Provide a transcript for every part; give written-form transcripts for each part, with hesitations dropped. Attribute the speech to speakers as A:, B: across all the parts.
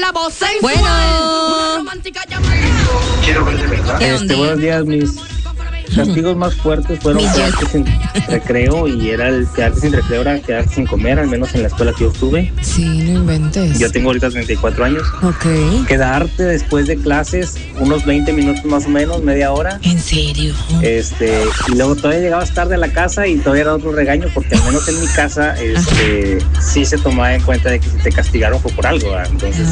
A: la voz sensual.
B: Bueno.
A: Una romántica llamada.
C: Buenos días, mis castigos más fuertes fueron quedarte sin recreo, y era el quedarte sin recreo, era quedarte sin comer, al menos en la escuela que yo estuve.
B: Sí, no inventes.
C: Yo tengo ahorita 34 años.
B: Ok.
C: Quedarte después de clases unos 20 minutos más o menos, media hora.
B: ¿En serio?
C: Y luego todavía llegabas tarde a la casa y todavía era otro regaño, porque al menos en mi casa sí se tomaba en cuenta de que si te castigaron fue por algo, ¿verdad? Entonces,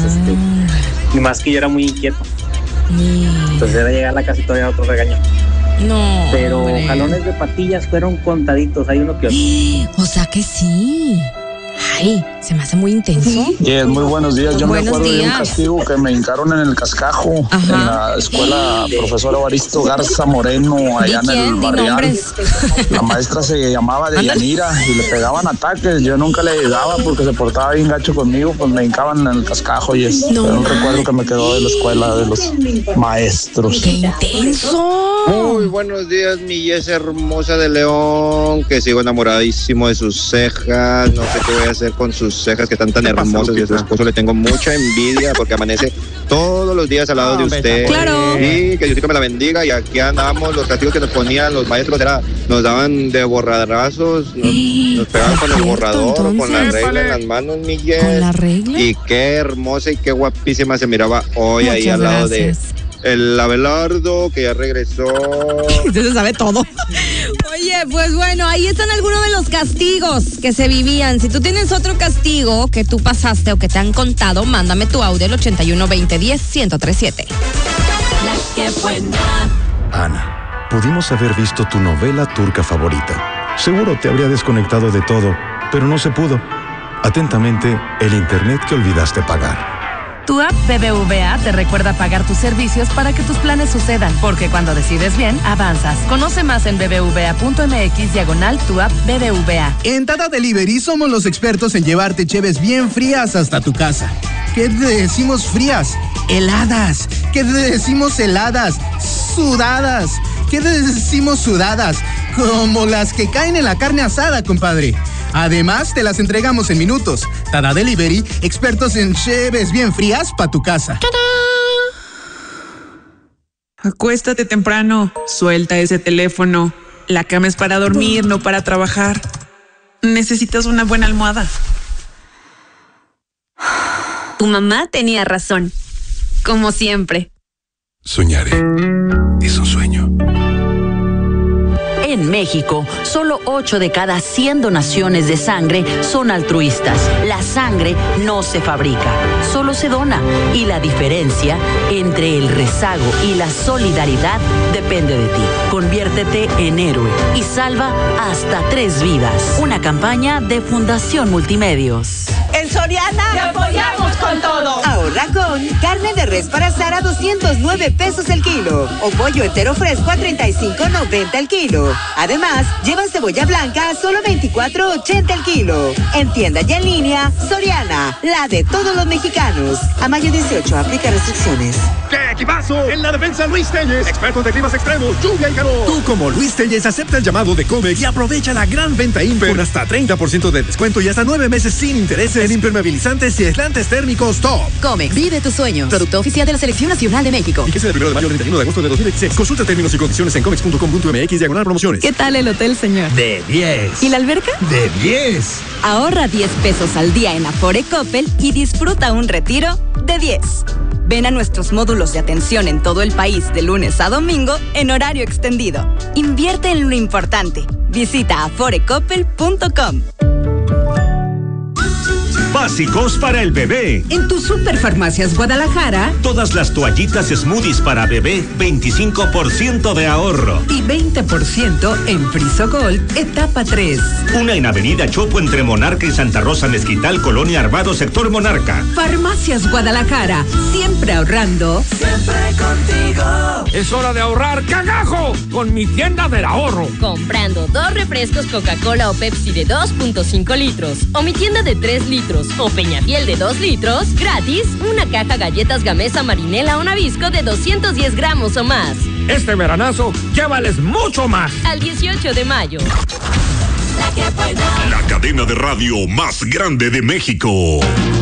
C: y más que yo era muy inquieto. Entonces era llegar a la casa y todavía otro regaño.
B: No.
C: Pero
B: hombre.
C: jalones de patillas fueron contaditos, hay uno que otro.
B: O sea que sí. Ay, se me hace muy intenso.
D: Muy buenos días. Yo
B: Buenos
D: me acuerdo de un
B: días.
D: castigo que me hincaron en el cascajo,
B: Ajá.
D: en la escuela profesor Evaristo Garza Moreno, allá en el
B: Di
D: barrial.
B: nombres.
D: La maestra se llamaba Deyanira y le pegaban ataques. Yo nunca le ayudaba porque se portaba bien gacho conmigo, pues me hincaban en el cascajo y es un recuerdo que me quedó de la escuela, de los maestros.
B: ¡Qué intenso!
E: Muy buenos días, mi Yes hermosa de León, que sigo enamoradísimo de sus cejas. No sé qué voy a hacer con sus cejas que están tan hermosas, y a su esposo le tengo mucha envidia porque amanece todos los días al lado de usted.
B: Claro.
E: Y que Diosito me la bendiga, y aquí andamos. Los castigos que nos ponían los maestros nos daban de borradrazos, nos pegaban con el borrador o con la regla en las manos, mi Yes.
B: ¿Con la regla?
E: Y qué hermosa y qué guapísima se miraba hoy ahí al lado de el Abelardo, que ya regresó.
B: Usted se sabe todo. Oye, pues bueno, ahí están algunos de los castigos que se vivían. Si tú tienes otro castigo que tú pasaste o que te han contado, mándame tu audio al 81 20 10 1037.
A: La que buena.
F: Ana, pudimos haber visto tu novela turca favorita. Seguro te habría desconectado de todo, pero no se pudo. Atentamente, el internet que olvidaste pagar.
G: Tu app BBVA te recuerda pagar tus servicios para que tus planes sucedan, porque cuando decides bien, avanzas. Conoce más en bbva.mx/tu app BBVA.
H: En Tata Delivery somos los expertos en llevarte cheves bien frías hasta tu casa. ¿Qué te decimos frías? Heladas. ¿Qué te decimos heladas? Sudadas. ¿Qué te decimos sudadas? Como las que caen en la carne asada, compadre. Además, te las entregamos en minutos. Tata Delivery, expertos en cheves bien frías para tu casa.
I: Acuéstate temprano, suelta ese teléfono. La cama es para dormir, no para trabajar. Necesitas una buena almohada.
J: Tu mamá tenía razón. Como siempre.
F: Soñaré. Es un sueño.
K: En México, solo 8 de cada 100 donaciones de sangre son altruistas. La sangre no se fabrica, solo se dona. Y la diferencia entre el rezago y la solidaridad depende de ti. Conviértete en héroe y salva hasta 3 vidas. Una campaña de Fundación Multimedios.
L: En Soriana
A: ¡te apoyamos con todo!
L: Ahorra con carne de res para asar a 209 pesos el kilo o pollo entero fresco a 35.90 el kilo. Además, llevan cebolla blanca a solo 24.80 el kilo. En tienda y en línea, Soriana, la de todos los mexicanos. A mayo 18, aplica restricciones.
M: ¡Qué equipazo! En la defensa Luis Telles, expertos de climas extremos, lluvia y calor. Tú como Luis Telles acepta el llamado de Comex y aprovecha la gran venta Imper con hasta 30% de descuento y hasta 9 meses sin intereses en impermeabilizantes y aislantes térmicos top.
N: Comex, vive tus sueños. Producto oficial de la Selección Nacional de México.
M: Vigencia del 1 de mayo al 31 de agosto de 2016. Consulta términos y condiciones en comex.com.mx/promociones.
N: ¿Qué tal el hotel, señor?
M: De 10.
N: ¿Y la alberca?
M: De 10.
N: Ahorra 10 pesos al día en Afore Coppel y disfruta un retiro de 10. Ven a nuestros módulos de atención en todo el país de lunes a domingo en horario extendido. Invierte en lo importante. Visita aforecoppel.com.
O: Básicos para el bebé.
P: En tu Superfarmacias Guadalajara,
O: Todas las toallitas smoothies para bebé, 25% de ahorro.
P: y 20% en Friso Gold, etapa 3.
O: Una en Avenida Chopo entre Monarca y Santa Rosa Mezquital, Colonia Arvado, sector Monarca.
P: Farmacias Guadalajara, siempre ahorrando.
A: Siempre contigo.
Q: Es hora de ahorrar cagajo con mi tienda del ahorro.
R: Comprando 2 refrescos Coca-Cola o Pepsi de 2.5 litros o mi tienda de 3 litros o Peñafiel de 2 litros, gratis, una caja galletas Gamesa Marinela o Nabisco de 210 gramos o más.
Q: Este veranazo, llévales mucho más.
R: Al 18 de mayo.
O: La cadena de radio más grande de México.